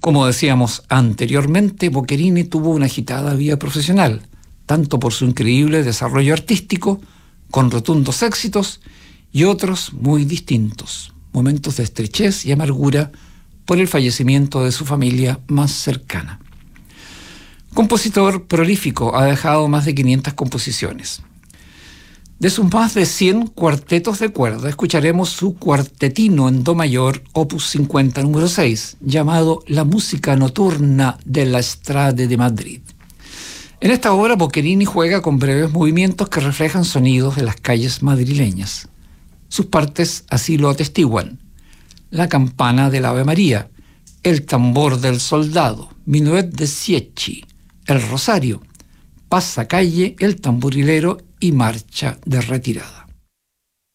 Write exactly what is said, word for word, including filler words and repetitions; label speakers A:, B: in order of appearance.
A: Como decíamos anteriormente, Boccherini tuvo una agitada vida profesional, tanto por su increíble desarrollo artístico, con rotundos éxitos, y otros muy distintos, momentos de estrechez y amargura por el fallecimiento de su familia más cercana. Compositor prolífico, ha dejado más de quinientas composiciones. De sus más de cien cuartetos de cuerda, escucharemos su cuartetino en do mayor, opus cincuenta, número seis, llamado La música nocturna de la Strade de Madrid. En esta obra, Boccherini juega con breves movimientos que reflejan sonidos de las calles madrileñas. Sus partes así lo atestiguan: la campana del Ave María, el tambor del soldado, Minuet de Siecchi, el rosario, pasacalle, el tamborilero y marcha de retirada.